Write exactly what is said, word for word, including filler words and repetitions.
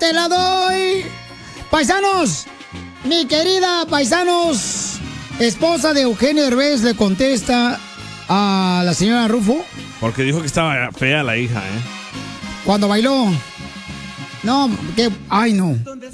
te la doy. Paisanos, mi querida paisanos, esposa de Eugenio Derbez le contesta a la señora Rufo. Porque dijo que estaba fea la hija, ¿eh? Cuando bailó. No, que... Ay, no.